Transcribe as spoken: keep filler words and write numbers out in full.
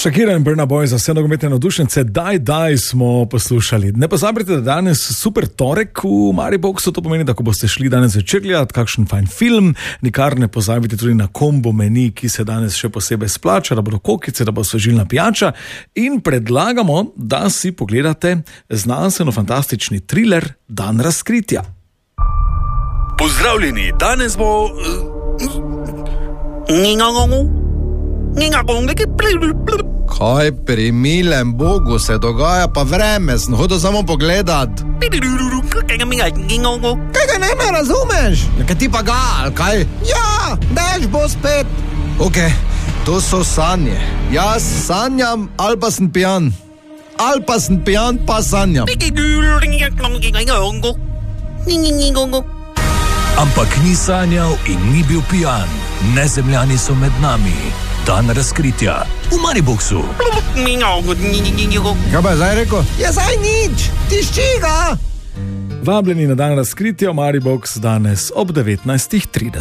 Shakira in Burna Boy za vse nogometne navdušence, daj, daj smo poslušali. Ne pozabite, da danes super torek v Mariboxu, to pomeni, da ko boste šli danes večer gledati kakšen fajn film, nikar ne pozabite tudi na kombo meni, ki se danes še posebej splača, da bodo kokice, da bo svežilna pijača in predlagamo, da si pogledate znanstveno-fantastični thriller Dan razkritja. Pozdravljeni, danes bo... Kaj pri milem Bogu se dogaja, pa vreme, sem hodil samo pogledat. Kaj ga ne me razumeš? Kaj ti pa ga, ali kaj? Ja, dež bo spet. Ok, to so sanje. Jaz sanjam, ali pa sem pijan. Ali pa sem pijan, pa sanjam. Ampak ni sanjal in ni bil pijan. Nezemljani so med nami. Dan razkritja v Mariboxu. Kaj pa je zdaj rekel? Je zdaj nič, tišči ga. Vabljeni na Dan razkritja v Maribox danes ob devetnajst trideset.